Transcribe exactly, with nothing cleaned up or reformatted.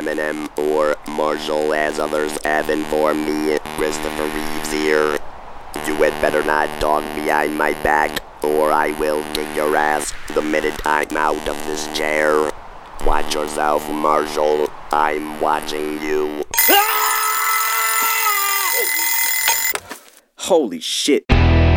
Eminem or Marshall, as others have informed me. Christopher Reeves here. You had better not talk behind my back, or I will kick your ass the minute I'm out of this chair. Watch yourself, Marshall. I'm watching you. Holy shit.